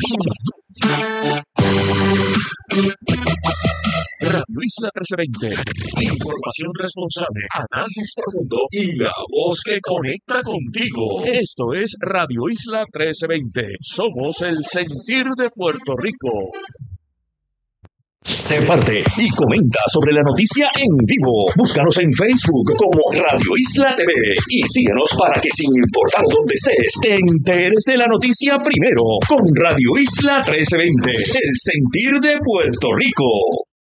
Radio Isla 1320. Información responsable, análisis profundo y la voz que conecta contigo. Esto es Radio Isla 1320. Somos el sentir de Puerto Rico. Sé parte y comenta sobre la noticia en vivo. Búscanos en Facebook como Radio Isla TV y síguenos para que, sin importar dónde estés, te enteres de la noticia primero con Radio Isla 1320, el sentir de Puerto Rico.